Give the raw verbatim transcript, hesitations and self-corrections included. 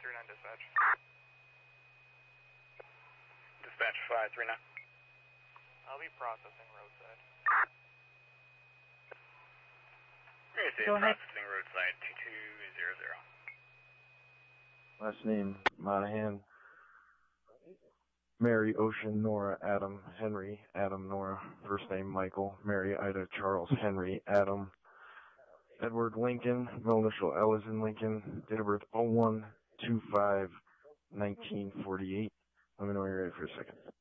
three nine dispatch. Dispatch five three nine. I'll be processing roadside. We're going to say Go ahead. processing roadside two two zero zero. Last name, Monahan. Mary, Ocean, Nora, Adam, Henry, Adam, Nora. First name, Michael, Mary, Ida, Charles, Henry, Adam. Edward, Lincoln, middle initial L is in Lincoln. Date of birth oh one two five nineteen forty-eight. Let me know when you're ready for a second.